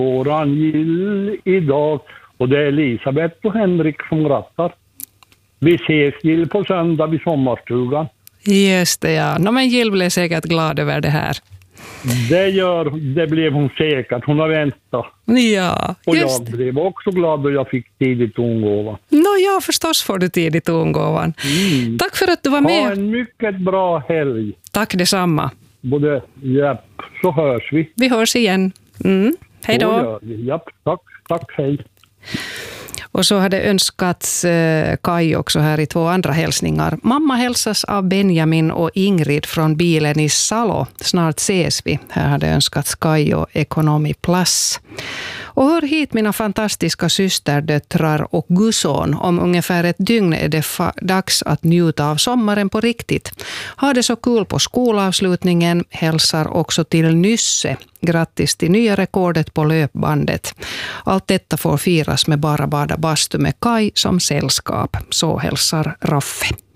våran gill idag. Och det är Elisabeth och Henrik som rattar. Vi ses Gill på söndag vid sommarstugan. Just det, ja. Men Gill blev säkert glad över det här. Det blev hon säkert. Hon har väntat. Ja, och just jag blev också glad då jag fick tidigt ungåvan. Ja, förstås får du tidigt ungåvan. Tack för att du var med. Ha en mycket bra helg. Tack detsamma. Så hörs vi. Vi hörs igen. Hej då. Tack, hej. Och så hade önskats Kai också här i 2 andra hälsningar. Mamma hälsas av Benjamin och Ingrid från bilen i Salo. Snart ses vi. Här hade önskats Kai och Economy Plus. Och hör hit mina fantastiska systerdöttrar och gusson. Om ungefär ett dygn är det dags att njuta av sommaren på riktigt. Ha det så kul på skolavslutningen. Hälsar också till Nysse. Grattis till nya rekordet på löpbandet. Allt detta får firas med Bara bada bastu med Kai som sällskap. Så hälsar Raffe.